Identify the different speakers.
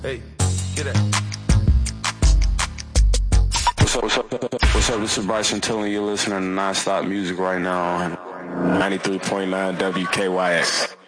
Speaker 1: Hey, get it.
Speaker 2: What's up? This is Bryson Tillman. You're listening to Nonstop Music right now on 93.9 WKYX.